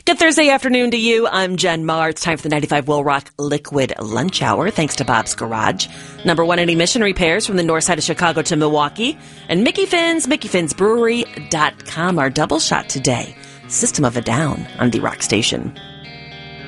Good Thursday afternoon to you. I'm Jen Marr. It's time for the 95 Will Rock Liquid Lunch Hour, thanks to Bob's Garage. #1 in emission repairs from the north side of Chicago to Milwaukee. And Mickey Finn's, MickeyFinnsBrewery.com. Our double shot today, System of a Down on the Rock Station.